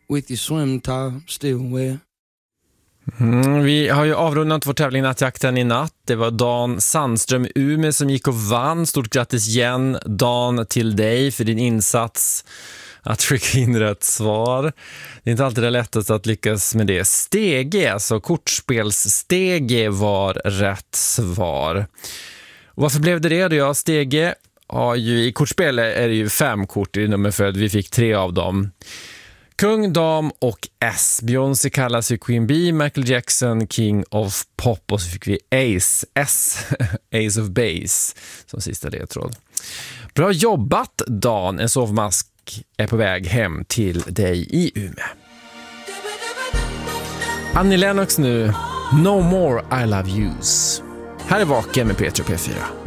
with your swim top still wet. Vi har ju avrundat vår tävling Nattjakten i natt. Det var Dan Sandström i Umeå som gick och vann. Stort grattis igen, Dan, till dig för din insats att skicka in rätt svar. Det är inte alltid det lättaste att lyckas med det. Stege, alltså kortspelsstege, var rätt svar. Och varför blev det då? Ja, Stege har ju, i kortspel är det ju 5 kort i nummerföljd. Vi fick 3 av dem. Kung, dam och S. Beyoncé kallas ju Queen Bee, Michael Jackson King of Pop, och så fick vi Ace, S, Ace of Base som sista ledtråd. Bra jobbat, Dan. En sovmask är på väg hem till dig i Umeå. Annie Lennox nu, No More I Love Yous. Här är Vaken med P3 och P4.